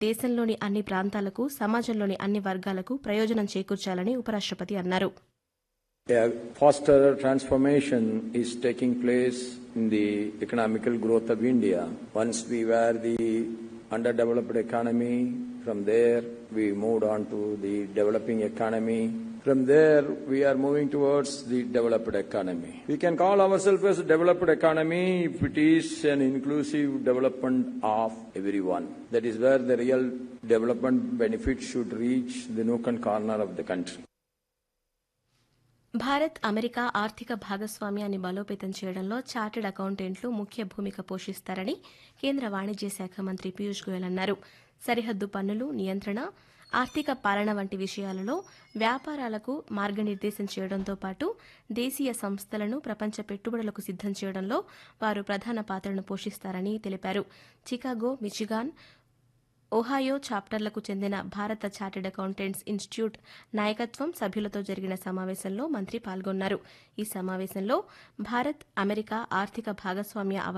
దేశంలోని అన్ని ప్రాంతాలకు సమాజంలోని అన్ని వర్గాలకు ప్రయోజనం చేకూర్చాలని ఉపరాష్టపతి అన్నారు. A faster transformation is taking place in the economical growth of India. Once we were the underdeveloped economy, from there we moved on to the developing economy. From there we are moving towards the developed economy. We can call ourselves as a developed economy if it is an inclusive development of everyone. That is where the real development benefits should reach the nook and corner of the country. Bharat America ఆర్థిక భాగస్వామ్యాన్ని బలోపేతం చేయడంలో chartered అకౌంటెంట్లు ముఖ్య భూమిక పోషిస్తారని కేంద్ర వాణిజ్య శాఖ మంత్రి పీయూష్ గోయల్ అన్నారు. సరిహద్దు పన్నులు నియంత్రణ, ఆర్థిక పాలన వంటి విషయాలలో వ్యాపారాలకు మార్గనిర్దేశం చేయడంతో పాటు దేశీయ సంస్థలను ప్రపంచ పెట్టుబడులకు సిద్దం చేయడంలో వారు ప్రధాన పాత్రను పోషిస్తారని తెలిపారు. చికాగో, మిచిగాన్, ఒహాయో చాప్టర్లకు చెందిన భారత చార్టెడ్ అకౌంటెంట్స్ ఇన్స్టిట్యూట్ నాయకత్వం సభ్యులతో జరిగిన సమావేశంలో మంత్రి పాల్గొన్నారు. ఈ సమావేశంలో భారత్ అమెరికా ఆర్థిక భాగస్వామ్య